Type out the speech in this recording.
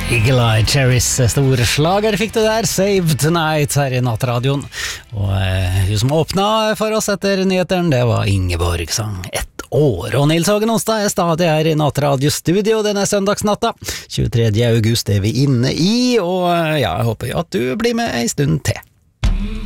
Eagle Eye Cherries store slager fikk du der, Save Tonight her i Nattradioen. Og hun som åpnet for oss etter nyheteren, det var Ingeborg sang ett år. Og Nils Hågen Onsdag er stadig her i Nattradiostudio denne søndagsnatta. 23. august er vi inne i, og ja, jeg håper jo at du blir med en stund til.